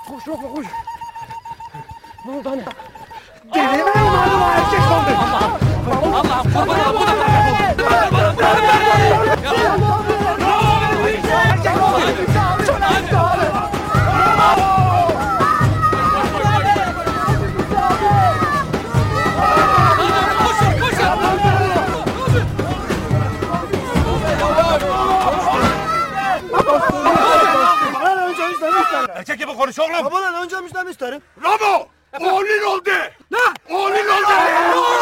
Koş Lokman koş. Ne oldu anne? Deli mi umarım o erkek oldu? Allah'ım kurban olayım. Babadan önce müjdemi isterim. Erkek gibi konuş oğlum. Babadan önce müjdemi isterim. Ramo! Oğlun oldu. Ne? Oğlun oldu.